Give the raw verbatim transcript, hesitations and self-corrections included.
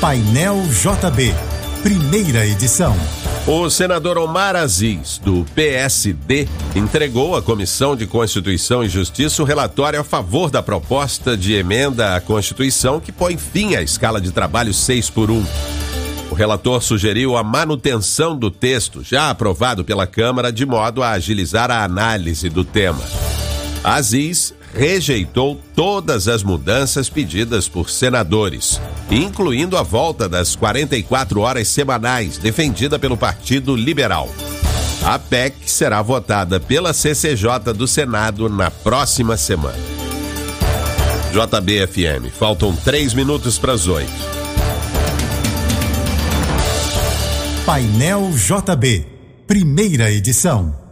Painel J B, primeira edição. O senador Omar Aziz, do P S D, entregou à Comissão de Constituição e Justiça o relatório a favor da proposta de emenda à Constituição que põe fim à escala de trabalho seis por um. O relator sugeriu a manutenção do texto, já aprovado pela Câmara, de modo a agilizar a análise do tema. Aziz rejeitou todas as mudanças pedidas por senadores, incluindo a volta das quarenta e quatro horas semanais, defendida pelo Partido Liberal. A P E C será votada pela C C J do Senado na próxima semana. J B F M, faltam três minutos para as oito. Painel J B, primeira edição.